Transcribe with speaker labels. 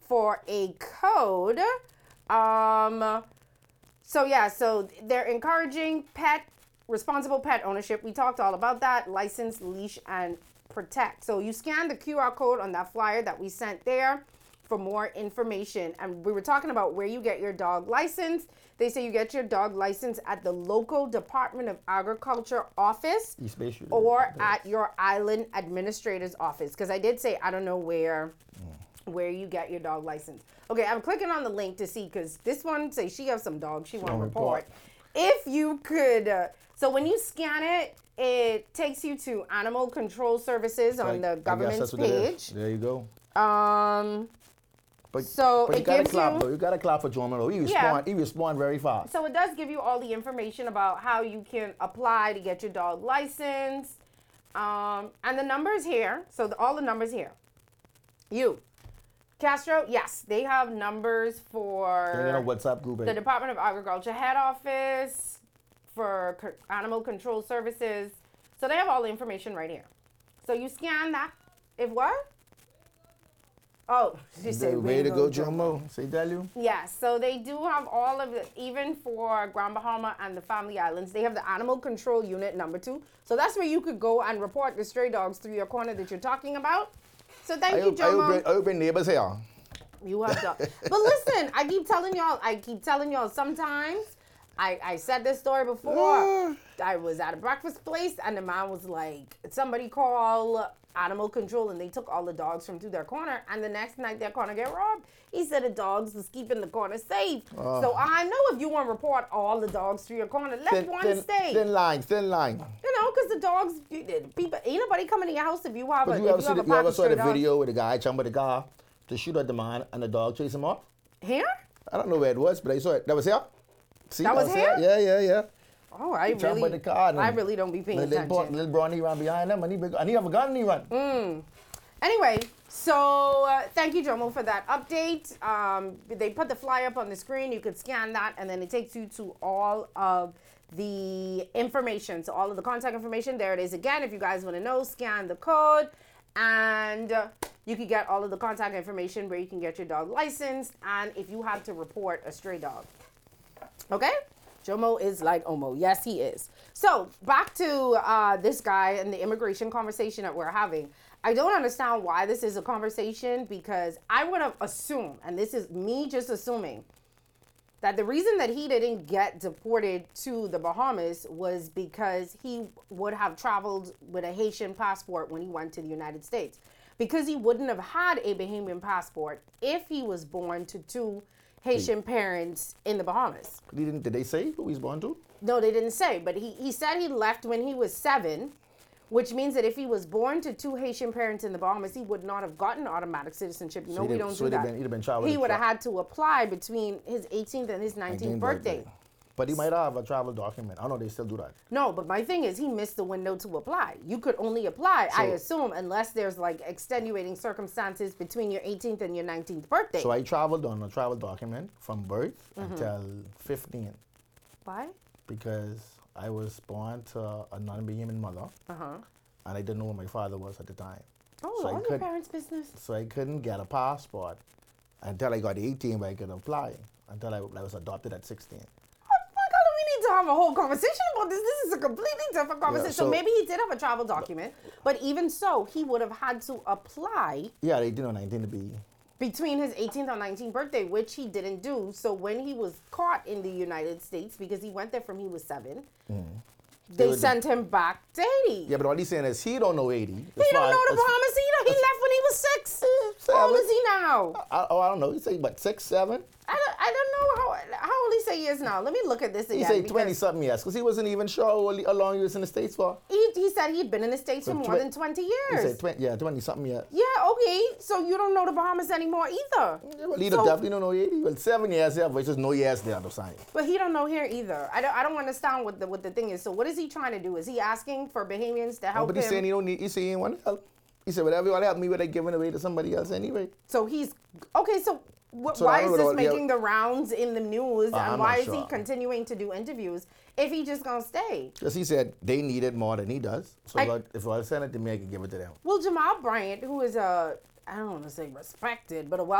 Speaker 1: for a code. So they're encouraging responsible pet ownership. We talked all about that. License, leash, and protect. So you scan the QR code on that flyer that we sent there for more information. And we were talking about where you get your dog license. They say you get your dog license at the local Department of Agriculture office or at your island administrator's office. Because I did say I don't know where you get your dog license. Okay, I'm clicking on the link to see, because this one says she has some dogs she want to report. If you could, so when you scan it, it takes you to Animal Control Services on the government's page.
Speaker 2: There you go.
Speaker 1: But
Speaker 2: you gotta clap for Jomo. He respond very fast.
Speaker 1: So it does give you all the information about how you can apply to get your dog license. And the numbers here. So all the numbers here. Castro, yes, they have numbers for
Speaker 2: WhatsApp group,
Speaker 1: the Department of Agriculture head office, for Animal Control Services. So they have all the information right here. So you scan that. If what? Oh, she said,
Speaker 2: way to go, Jomo. Say that you?
Speaker 1: Yes, so they do have all of it, even for Grand Bahama and the Family Islands. They have the Animal Control Unit number 2. So that's where you could go and report the stray dogs through your corner that you're talking about. So thank you, Jomo.
Speaker 2: I bring neighbors here.
Speaker 1: You have dogs. But listen, I keep telling y'all, sometimes, I said this story before. I was at a breakfast place and the man was like, somebody called Animal Control and they took all the dogs from through their corner, and the next night their corner get robbed. He said the dogs was keeping the corner safe. So I know if you want to report all the dogs through your corner, let one stay.
Speaker 2: Thin line.
Speaker 1: You know, because the dogs, people, ain't nobody coming to your house if you have a
Speaker 2: you ever saw the video where the guy jumped with the car to shoot at the man and the dog chased him off?
Speaker 1: Here?
Speaker 2: I don't know where it was, but I saw it. That was here? See,
Speaker 1: that was here?
Speaker 2: Yeah.
Speaker 1: Oh, I really don't be paying attention.
Speaker 2: Little Bronny ran behind him, and he have a gun and he run.
Speaker 1: Anyway, so thank you, Jomo, for that update. They put the flyer up on the screen. You could scan that, and then it takes you to all of the information. So all of the contact information, there it is again. If you guys want to know, scan the code, and you can get all of the contact information where you can get your dog licensed, and if you have to report a stray dog. Okay? Jomo is like Omo. Yes, he is. So back to this guy and the immigration conversation that we're having. I don't understand why this is a conversation, because I would have assumed, and this is me just assuming, that the reason that he didn't get deported to the Bahamas was because he would have traveled with a Haitian passport when he went to the United States. Because he wouldn't have had a Bahamian passport if he was born to two Haitian parents in the Bahamas.
Speaker 2: Did they say who he's born to?
Speaker 1: No, they didn't say, but he said he left when he was 7, which means that if he was born to two Haitian parents in the Bahamas, he would not have gotten automatic citizenship. We don't do that. He would have had to apply between his 18th and his 19th birthday.
Speaker 2: But he might have a travel document. I don't know, they still do that.
Speaker 1: No, but my thing is he missed the window to apply. You could only apply, I assume, unless there's like extenuating circumstances between your 18th and your 19th birthday.
Speaker 2: So I traveled on a travel document from birth until 15.
Speaker 1: Why?
Speaker 2: Because I was born to a non-Bahamian mother, and I didn't know who my father was at the time.
Speaker 1: Oh, all your parents' business.
Speaker 2: So I couldn't get a passport until I got 18, where I could apply, until I was adopted at 16.
Speaker 1: To have a whole conversation about this. This is a completely different conversation.
Speaker 2: Yeah,
Speaker 1: so maybe he did have a travel document, but even so, he would have had to apply.
Speaker 2: Yeah, 18 or 19 to be.
Speaker 1: Between his 18th or 19th birthday, which he didn't do. So when he was caught in the United States, because he went there from he was 7, they sent him back to Haiti.
Speaker 2: Yeah, but what he's saying is he don't know Haiti.
Speaker 1: He don't know the Bahamas either. He left when he was 6. How old is he now?
Speaker 2: I don't know. He say about 6, 7.
Speaker 1: I don't know how old he say he is now. Let me look at this again.
Speaker 2: He say 20-something years, because he wasn't even sure how long he was in the States for.
Speaker 1: He said he'd been in the States for more than 20 years.
Speaker 2: He said 20-something years.
Speaker 1: Yeah, okay. So you don't know the Bahamas anymore either.
Speaker 2: Yeah, well, he definitely don't know Haiti. Well, 7 years there, but just no years there, no sign.
Speaker 1: But he don't know here either. I don't understand what the thing is. So what is he trying to do? Is he asking for Bahamians to help him?
Speaker 2: But he's saying he don't need. He saying he want to help. He said whatever you want to help me with, I give it away to somebody else anyway.
Speaker 1: So he's okay. So why is this making the rounds in the news, and why is he continuing to do interviews if he just gonna stay?
Speaker 2: Because he said they need it more than he does. So if I send it to me, I can give it to them.
Speaker 1: Well, Jamal Bryant, who is I don't want to say respected, but a